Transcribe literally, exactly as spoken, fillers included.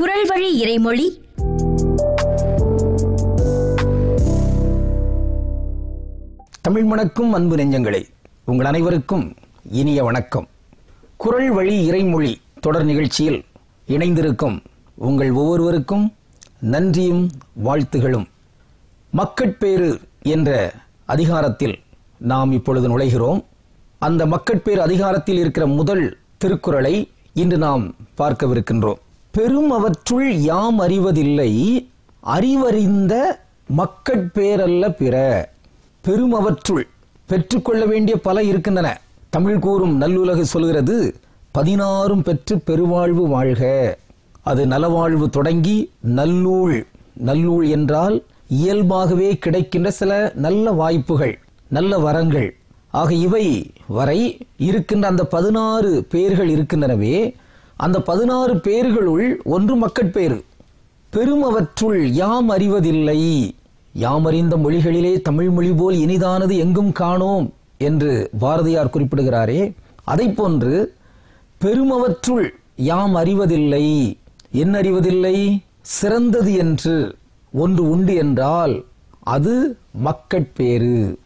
குரல் வழி இறைமொழி. தமிழ் மணக்கும் அன்பு நெஞ்சங்களே, உங்கள் அனைவருக்கும் இனிய வணக்கம். குரல் வழி இறைமொழி தொடர் நிகழ்ச்சியில் இணைந்திருக்கும் உங்கள் ஒவ்வொருவருக்கும் நன்றியும் வாழ்த்துகளும். மக்கட்பேறு என்ற அதிகாரத்தில் நாம் இப்பொழுது நுழைகிறோம். அந்த மக்கட்பேறு அதிகாரத்தில் இருக்கிற முதல் திருக்குறளை இன்று நாம் பார்க்கவிருக்கின்றோம். பெரும் அவற்றுள் யாம் அறிவதில்லை, அறிவறிந்த மக்கட்பேரல்ல பிற. பெரும் அவற்றுள் பெற்றுக்கொள்ள வேண்டிய பல இருக்கின்றன. தமிழ் கூறும் நல்லுலகு சொல்கிறது, பதினாறும் பெற்று பெருவாழ்வு வாழ்க. அது நலவாழ்வு தொடங்கி நல்லூழ். நல்லூழ் என்றால் இயல்பாகவே கிடைக்கின்ற சில நல்ல வாய்ப்புகள், நல்ல வரங்கள். ஆக இவை வரை இருக்கின்ற அந்த பதினாறு பேர்கள் இருக்கின்றனவே, அந்த பதினாறு பேர்களுள் ஒன்று மக்கட்பேறு. பெருமவற்றுள் யாம் அறிவதில்லை. யாம் அறிந்த மொழிகளிலே தமிழ் மொழி போல் இனிதானது எங்கும் காணோம் என்று பாரதியார் குறிப்பிடுகிறாரே, அதை போன்று பெருமவற்றுள் யாம் அறிவதில்லை. என்ன அறிவதில்லை? சிறந்தது என்று ஒன்று உண்டு என்றால் அது மக்கட்பேறு.